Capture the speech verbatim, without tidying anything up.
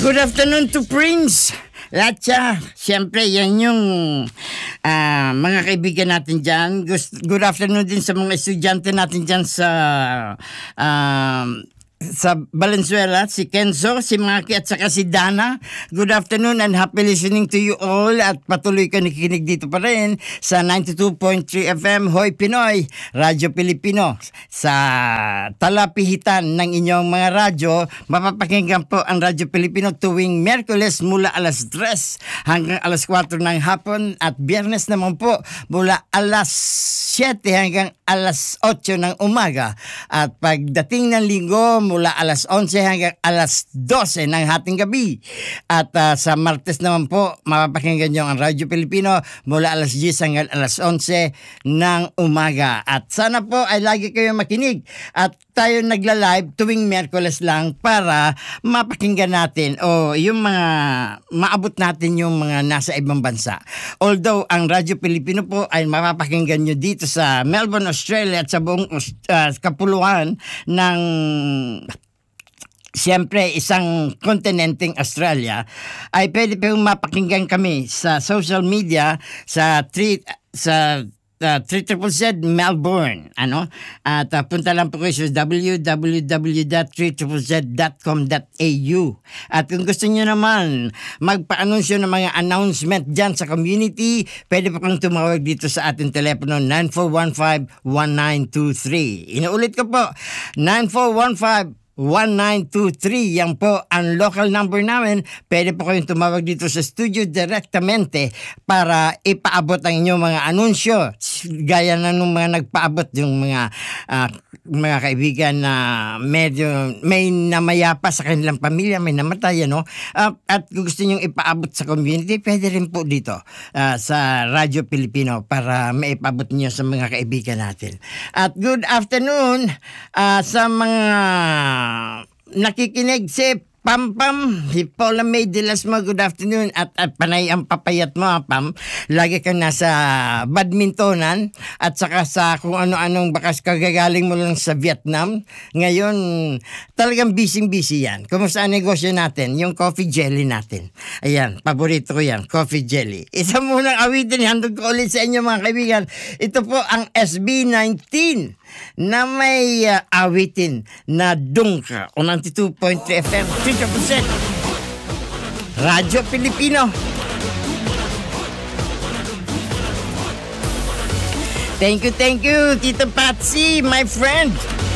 Good afternoon to Prince. Latcha, siyempre yan yung uh, mga kaibigan natin dyan. Good afternoon din sa mga estudyante natin dyan sa uh, sa Valenzuela, si Kenzo, si Maki at saka si Dana. Good afternoon and happy listening to you all. At patuloy ka nakikinig dito pa rin sa ninety-two point three F M Hoy Pinoy, Radyo Pilipino. Sa talapihitan ng inyong mga radyo, mapapakinggan po ang Radyo Pilipino tuwing Miyerkules mula alas tres hanggang alas kwatro ng hapon at Biyernes naman po mula alas siyete hanggang alas otso ng umaga. At pagdating ng linggo, mula alas onse hanggang alas dose ng hating gabi. At uh, sa Martes naman po, mapapakinggan nyo ang Radyo Pilipino mula alas diyes hanggang alas onse ng umaga. At sana po ay lagi kayo makinig. At tayo nagla-live tuwing Miyerkules lang para mapakinggan natin o yung mga maabot natin yung mga nasa ibang bansa. Although ang Radyo Pilipino po ay mapapakinggan nyo dito sa Melbourne, Australia at sa buong uh, kapuluan ng siyempre isang kontinenteng Australia, ay pwede pong mapakinggan kami sa social media sa three sa Uh, three Z Z Z Melbourne, ano? At uh, punta lang po kayo sa w w w dot three Z Z Z dot com dot a u. At kung gusto niyo naman magpa-anunsyo ng mga announcement dyan sa community, pwede po kang tumawag dito sa ating telepono nine four one five one nine two three. Inuulit ko po, nine four one five one nine two three. Yan po ang local number namin. Pwede po kayong tumawag dito sa studio direktamente para ipaabot ang inyong mga anunsyo. Gaya na nung mga nagpaabot yung mga uh, mga kaibigan na medyo may namayapa sa kanilang pamilya, may namatay, ano? Uh, at kung gusto nyo ipaabot sa community, pwede rin po dito uh, sa Radyo Pilipino para maipaabot nyo sa mga kaibigan natin. At good afternoon uh, sa mga nakikinig si Pam Pam, si Paula May de Lasmo, good afternoon. At, at panay ang papayat mo, Pam. Lagi kang nasa badmintonan at saka sa kung ano-anong bakas kagagaling mo lang sa Vietnam. Ngayon, talagang busy-busy yan. Kumusta ang negosyo natin? Yung coffee jelly natin. Ayan, paborito ko yan, coffee jelly. Isa munang awitin, handog ko ulit sa inyo mga kaibigan. Ito po ang S B nineteen na may uh, awitin na Dungka o ninety-two point three F M three Z Z Z Radyo Pilipino. Thank you, thank you, Tito Patsy, my friend.